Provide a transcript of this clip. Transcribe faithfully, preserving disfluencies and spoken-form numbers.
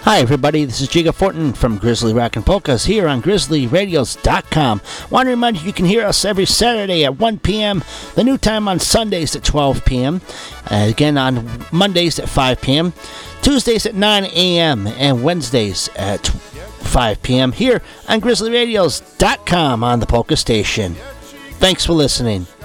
Hi everybody, this is Jiga Fortin from Grizzly Rockin' Polkas here on Grizzly Radios dot com. Want to remind you you can hear us every Saturday at one p.m., the new time on Sundays at twelve p.m., uh, again on Mondays at five p.m., Tuesdays at nine a.m., and Wednesdays at five p.m. here on Grizzly Radios dot com on the Polka Station. Thanks for listening.